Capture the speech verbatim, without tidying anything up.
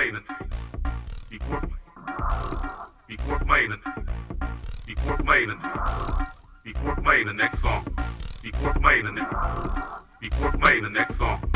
playing it, before, before playing it, before playing it, before playing the next song, before playing the next, before playing the next song.